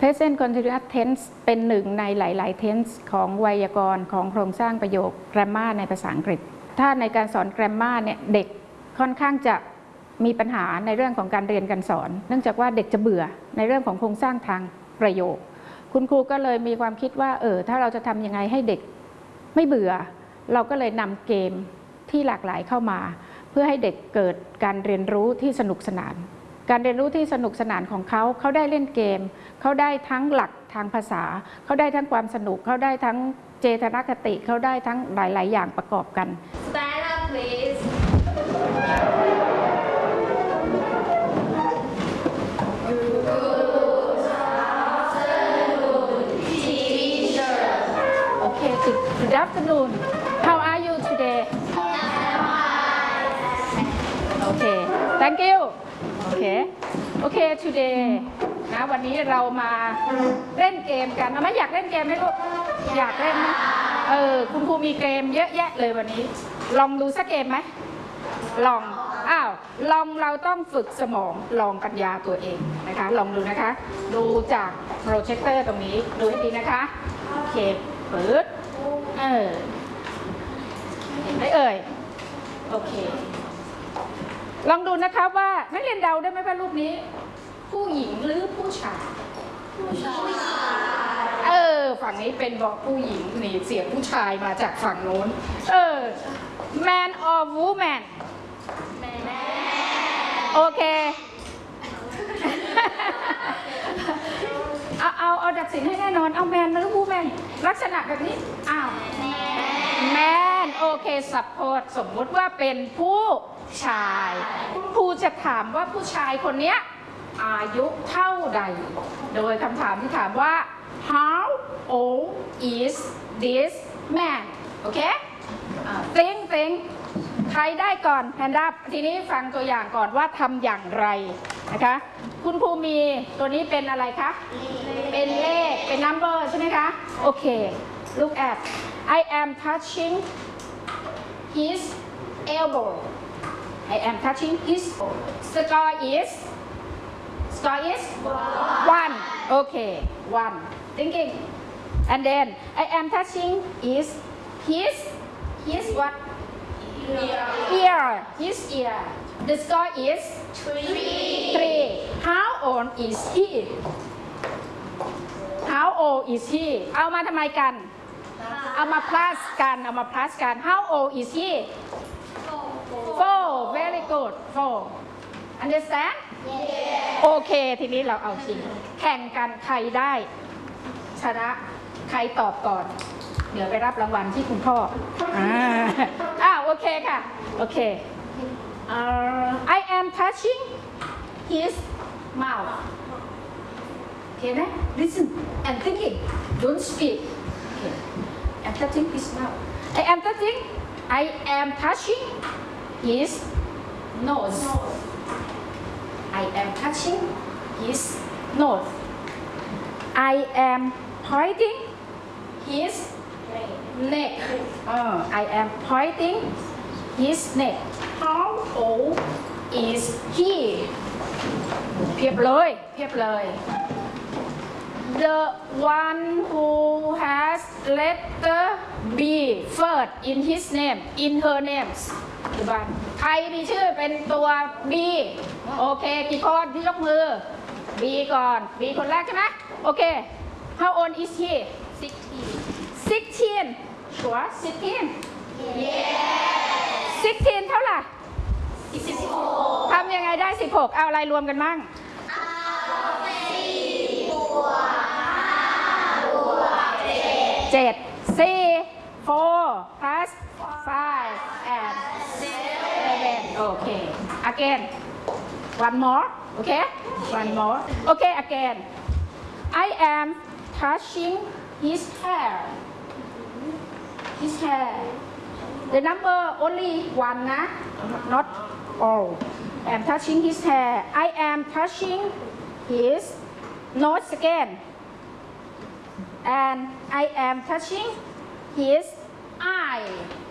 present continuous tense เป็นหนึ่งในหลายๆ tense ของไวยากรณ์ของโครงสร้างประโยค grammar ในภาษาอังกฤษถ้าในการสอน grammar เนี่ยเด็กค่อนข้างจะมีปัญหาในเรื่องของการเรียนการสอนเนื่องจากว่าเด็กจะเบื่อในเรื่องของโครงสร้างทางประโยคคุณครูก็เลยมีความคิดว่าถ้าเราจะทำยังไงให้เด็กไม่เบื่อเราก็เลยนำเกมที่หลากหลายเข้ามาเพื่อให้เด็กเกิดการเรียนรู้ที่สนุกสนานการเรียนรู้ที่สนุกสนานของเขาได้เล่นเกมเขาได้ทั้งหลักทางภาษาเขาได้ทั้งความสนุกเขาได้ทั้งเจตนาคติเขาได้ทั้งหลายๆอย่างประกอบกัน Stand up please Okay, good afternoon. How are you today? Okay, thank you. Okay, today นะวันนี้เรามาเล่นเกมกันไม่อยากเล่นเกมไหมลูกอยากเล่นนะคุณครูมีเกมเยอะแยะเลยวันนี้ลองดูสักเกมไหมลองเราต้องฝึกสมองลองปัญญาตัวเองนะคะลองดูนะคะดูจากโปรเจคเตอร์ตรงนี้ดูให้ดีนะคะโอเคเปิดเห็นไหมโอเคลองดูนะคะว่านักเรียนเดาได้ไหมว่ารูปนี้ผู้หญิงหรือผู้ชายฝั่งนี้เป็นบอกผู้หญิงนี่เสียงผู้ชายมาจากฝั่งโน้นman or woman โอเคเอาดัดสินให้แน่นอนเอาแมนหรือวูแมนลักษณะแบบนี้แมนโอเคสัพพทสมมุติว่าเป็นผู้ชายคุณครูจะถามว่าผู้ชายคนนี้อายุเท่าใดโดยคำถามที่ถามว่า how old is this man โอเคthink ใครได้ก่อนแฮนด์อัพทีนี้ฟังตัวอย่างก่อนว่าทำอย่างไรนะคะคุณครูมีตัวนี้เป็นอะไรคะเป็นเลขเป็น number ใช่ไหมคะโอเค look at I am touching his elbow I am touching his score is 1 okay 1 thinking and then I am touching his what ear his ear the score is 3 how old is heเอามาทำไมกันเอามา plus กันhow old is he 4 very good 4 understand โอเคทีนี้เราเอาจริงแข่งกันใครได้ชนะใครตอบก่อนเดี๋ยวไปรับรางวัลที่คุณพ่อโอเคค่ะโอเคI am touching his mouth โอเคไหม listen and thinking don't speak okay I'm touching his mouth I am touching his nose I am touching his nose I am pointing his neck I am pointing his neck how old is he เพียบเลย the one who has letter B first in his name in her names ใครมีชื่อเป็นตัว B โอเคกี่คนที่ยกมือ B ก่อน B คนแรกใช่ไหมโอเค how old is he 16 sure 16 เท่าไหร่16ทำยังไงได้16เอาอะไรรวมกันมั่ง7 4 plus 5 and 7 โอเค again one more okay one more okay again I am touching his hair the number only one นะ not all I am touching his hair I am touching his nose again and I am touching his eye